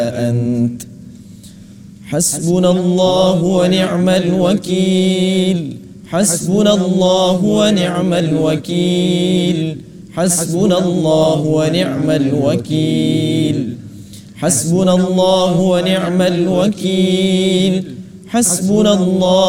أنت حسبنا الله ونعم الوكيل حسبنا الله ونعم الوكيل حسبنا الله ونعم الوكيل حسبنا الله ونعم الوكيل حسبنا الله